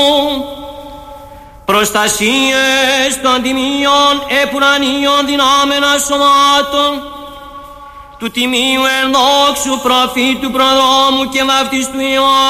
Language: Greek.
προστασίες των τιμίων επουρανίων δυνάμενα σωμάτων του τιμίου ενδόξου προφήτου προδρόμου και βαπτιστού Ιωάννου